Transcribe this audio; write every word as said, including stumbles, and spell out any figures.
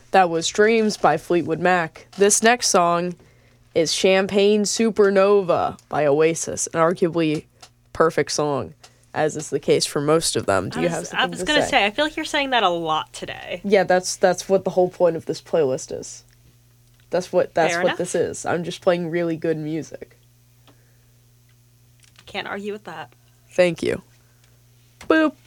That was Dreams by Fleetwood Mac. This next song is Champagne Supernova by Oasis, an arguably perfect song, as is the case for most of them. Do I you was, have something I was to gonna say? say, I feel like you're saying that a lot today. Yeah, that's that's what the whole point of this playlist is. That's what that's Fair what enough. this is. I'm just playing really good music. Can't argue with that. Thank you. Boop.